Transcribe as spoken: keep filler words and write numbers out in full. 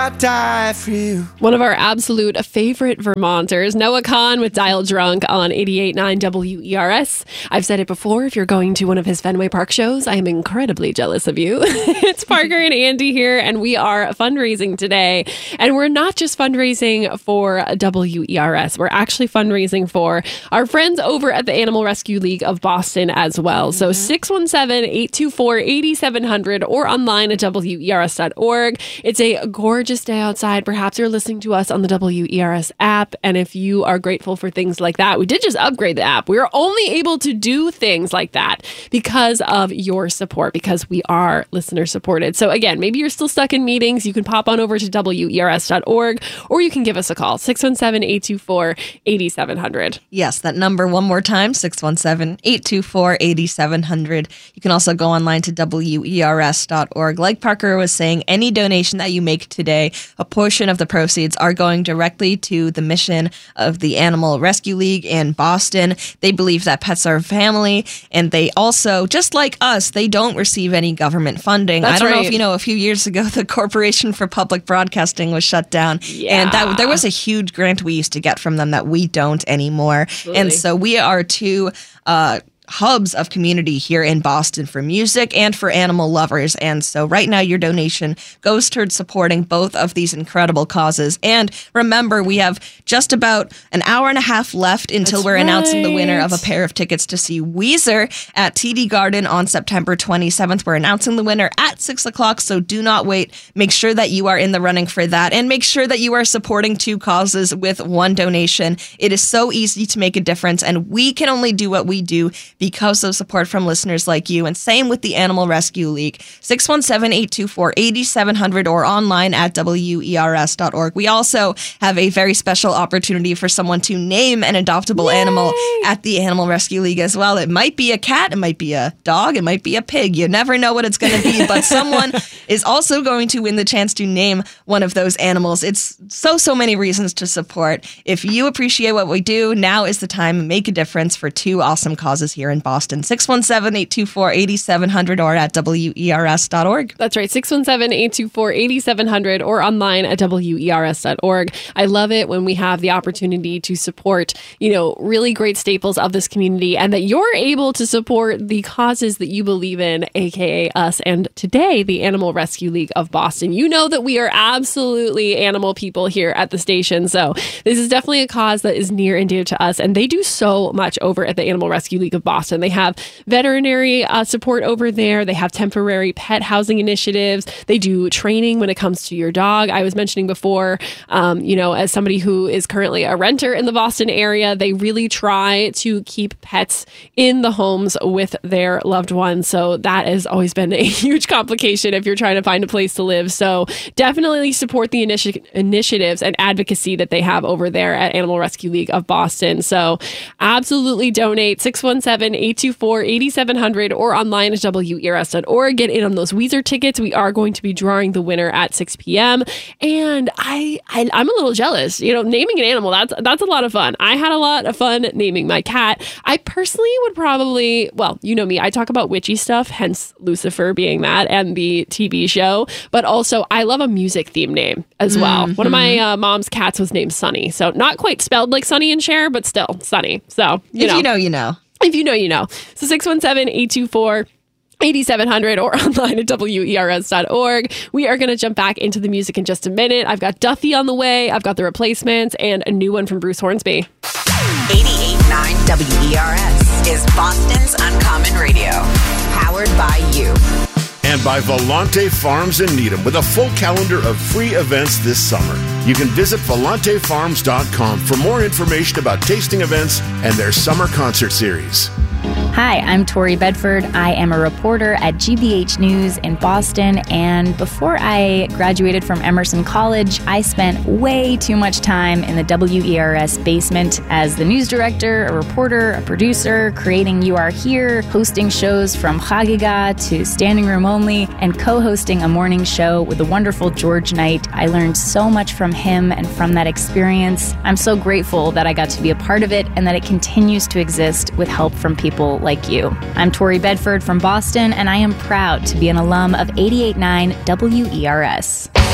I'd die for you. One of our absolute favorite Vermonters, Noah Kahn with Dial Drunk on eighty-eight point nine W E R S. I've said it before, if you're going to one of his Fenway Park shows, I am incredibly jealous of you. It's Parker and Andy here, and we are fundraising today. And we're not just fundraising for W E R S. We're actually fundraising for our friends over at the Animal Rescue League of Boston as well. So six one seven, eight two four, eight seven zero zero or online at W E R S dot org. It's a gorgeous day outside. Perhaps you're listening to us on the W E R S app. And if you are grateful for things like that, we did just upgrade the app. We are only able to do things like that because of your support, because we are listener supported. So again, maybe you're still stuck in meetings. You can pop on over to W E R S dot org or you can give us a call, six one seven, eight two four, eight seven zero zero. Yes, that number one more time, six one seven, eight two four, eight seven zero zero. You can also go online to W E R S dot org. Like Parker was saying, any donation that you make today, a portion of the proceeds are going directly to the mission of the Animal Rescue League in Boston. They believe that pets are family, and they also, just like us, they don't receive any government funding. That's I don't right. know if you know, a few years ago, the Corporation for Public Broadcasting was shut down, Yeah. and that there was a huge grant we used to get from them that we don't anymore. Absolutely. And so we are two uh, hubs of community here in Boston for music and for animal lovers. And so right now your donation goes towards supporting both of these incredible causes. And remember, we have just about an hour and a half left until That's we're announcing the winner right. of a pair of tickets to see Weezer at T D Garden on September twenty-seventh. We're announcing the winner at six o'clock, so do not wait. Make sure that you are in the running for that, and make sure that you are supporting two causes with one donation. It is so easy to make a difference, and we can only do what we do because of support from listeners like you. And same with the Animal Rescue League, six one seven, eight two four, eight seven zero zero or online at W E R S dot org. We also have a very special opportunity for someone to name an adoptable Yay! animal at the Animal Rescue League as well. It might be a cat, it might be a dog, it might be a pig. You never know what it's going to be, but someone is also going to win the chance to name one of those animals. It's so, so many reasons to support. If you appreciate what we do, now is the time to make a difference for two awesome causes here in Boston. six one seven, eight two four, eight seven zero zero or at W E R S dot org. That's right, six one seven, eight two four, eight seven zero zero or online at W E R S dot org. I love it when we have the opportunity to support, you know, really great staples of this community, and that you're able to support the causes that you believe in, aka us, and today, the Animal Rescue League of Boston. You know that we are absolutely animal people here at the station, so this is definitely a cause that is near and dear to us, and they do so much over at the Animal Rescue League of Boston. They have veterinary uh, support over there. They have temporary pet housing initiatives. They do training when it comes to your dog. I was mentioning before, um, you know, as somebody who is currently a renter in the Boston area, they really try to keep pets in the homes with their loved ones. So that has always been a huge complication if you're trying to find a place to live. So definitely support the initi- initiatives and advocacy that they have over there at Animal Rescue League of Boston. So absolutely donate, six one seven, eight two four, eight seven zero zero or online at W E R S dot org. Get in on those Weezer tickets. We are going to be drawing the winner at six p.m. And I, I, I'm a little jealous. You know, naming an animal, that's that's a lot of fun. I had a lot of fun naming my cat. I personally would probably, well, you know me, I talk about witchy stuff, hence Lucifer being that and the T V show. But also, I love a music theme name as well. Mm-hmm. One of my uh, mom's cats was named Sunny. So not quite spelled like Sunny and Cher, but still Sunny. So, you if know. you know, you know. If you know, you know. So six one seven, eight two four, eight seven zero zero or online at W E R S dot org. We are going to jump back into the music in just a minute. I've got Duffy on the way. I've got The Replacements and a new one from Bruce Hornsby. eighty-eight point nine W E R S is Boston's Uncommon Radio. Powered by you. And by Volante Farms in Needham with a full calendar of free events this summer. You can visit volante farms dot com for more information about tasting events and their summer concert series. Hi, I'm Tori Bedford. I am a reporter at G B H News in Boston, and before I graduated from Emerson College, I spent way too much time in the W E R S basement as the news director, a reporter, a producer, creating You Are Here, hosting shows from Chagiga to Standing Room Only, and co-hosting a morning show with the wonderful George Knight. I learned so much from him and from that experience. I'm so grateful that I got to be a part of it and that it continues to exist with help from people like you. I'm Tori Bedford from Boston, and I am proud to be an alum of eighty-eight point nine W E R S.